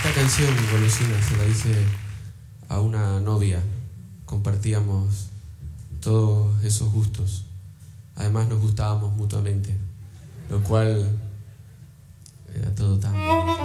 Esta canción, Golosina, se la hice a una novia. Compartíamos todos esos gustos. Además nos gustábamos mutuamente, lo cual era todo tan...